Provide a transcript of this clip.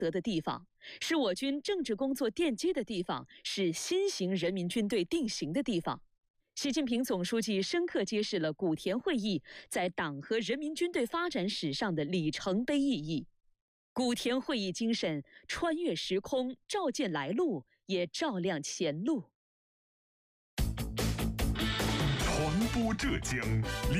得的地方，是我军政治工作奠基的地方，是新型人民军队定型的地方。习近平总书记深刻揭示了古田会议在党和人民军队发展史上的里程碑意义。古田会议精神穿越时空，照见来路，也照亮前路。 传播浙江。